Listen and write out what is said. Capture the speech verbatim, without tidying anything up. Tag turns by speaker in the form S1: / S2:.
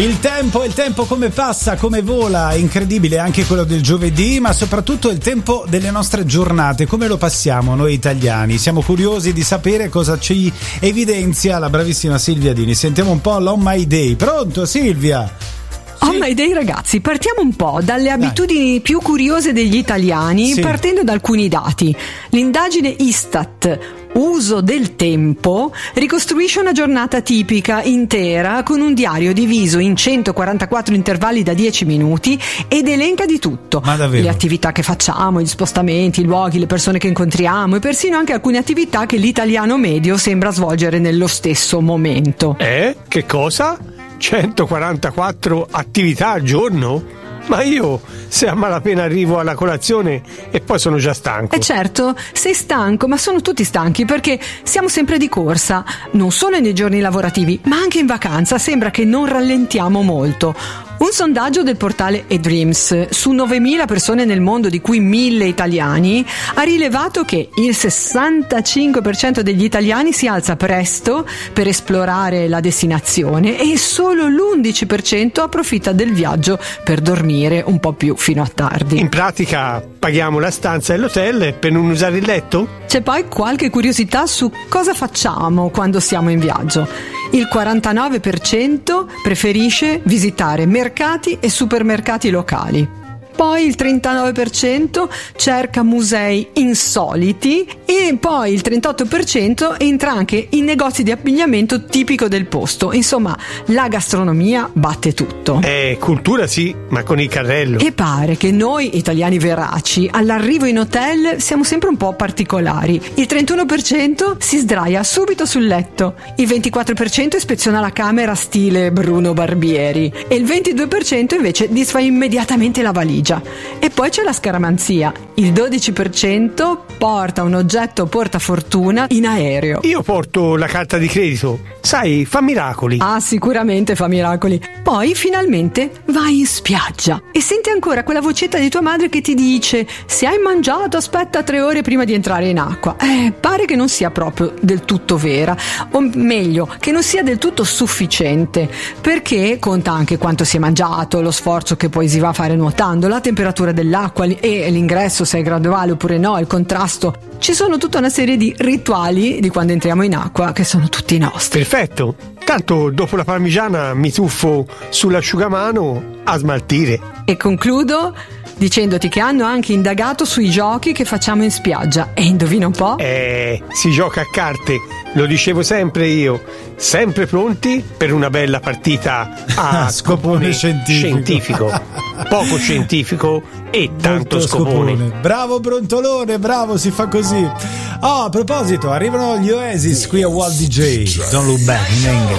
S1: Il tempo, il tempo come passa, come vola, è incredibile anche quello del giovedì, ma soprattutto il tempo delle nostre giornate, come lo passiamo noi italiani. Siamo curiosi di sapere cosa ci evidenzia la bravissima Silvia Dini. Sentiamo un po' l'On My Day. Pronto Silvia?
S2: On My Day, ragazzi, partiamo un po' dalle abitudini Dai. più curiose degli italiani, sì. partendo da alcuni dati. L'indagine Istat Uso del tempo ricostruisce una giornata tipica intera con un diario diviso in centoquarantaquattro intervalli da dieci minuti ed elenca di tutto: le attività che facciamo, gli spostamenti, i luoghi, le persone che incontriamo e persino anche alcune attività che l'italiano medio sembra svolgere nello stesso momento.
S3: Eh? Che cosa? centoquarantaquattro attività al giorno? Ma io, se a malapena arrivo alla colazione e poi sono già stanco.
S2: Eh certo, sei stanco, ma sono tutti stanchi perché siamo sempre di corsa, non solo nei giorni lavorativi, ma anche in vacanza. Sembra che non rallentiamo molto. Un sondaggio del portale eDreams su novemila persone nel mondo, di cui mille italiani, ha rilevato che il sessantacinque per cento degli italiani si alza presto per esplorare la destinazione e solo l'undici per cento approfitta del viaggio per dormire un po' più fino a tardi.
S3: In pratica paghiamo la stanza e l'hotel per non usare il letto?
S2: C'è poi qualche curiosità su cosa facciamo quando siamo in viaggio. Il quarantanove per cento preferisce visitare mercati e supermercati locali. Poi il trentanove per cento cerca musei insoliti e poi il trentotto per cento entra anche in negozi di abbigliamento tipico del posto. Insomma, la gastronomia batte tutto.
S3: Eh, cultura sì, ma con il carrello.
S2: E pare che noi italiani veraci all'arrivo in hotel siamo sempre un po' particolari. Il trentuno per cento si sdraia subito sul letto, il ventiquattro per cento ispeziona la camera stile Bruno Barbieri e il ventidue per cento invece disfa immediatamente la valigia. E poi c'è la scaramanzia. Il dodici per cento porta un oggetto portafortuna in aereo.
S3: Io porto la carta di credito. Sai, fa miracoli.
S2: Ah, sicuramente fa miracoli. Poi finalmente vai in spiaggia e senti ancora quella vocetta di tua madre che ti dice: se hai mangiato aspetta tre ore prima di entrare in acqua. Eh, pare che non sia proprio del tutto vera, o meglio, che non sia del tutto sufficiente, perché conta anche quanto si è mangiato, lo sforzo che poi si va a fare nuotando, la temperatura dell'acqua e l'ingresso, se è graduale oppure no, il contrasto. Ci sono tutta una serie di rituali di quando entriamo in acqua che sono tutti nostri.
S3: Perfetto, tanto dopo la parmigiana mi tuffo sull'asciugamano a smaltire.
S2: E concludo dicendoti che hanno anche indagato sui giochi che facciamo in spiaggia. E indovina un po'?
S3: Eh, si gioca a carte, lo dicevo sempre io, sempre pronti per una bella partita a scopone scientifico. scientifico. Poco scientifico e tanto scopone. scopone.
S1: Bravo Brontolone, bravo, si fa così. Oh, a proposito, arrivano gli Oasis qui a Walt D J. Don't look back in anger.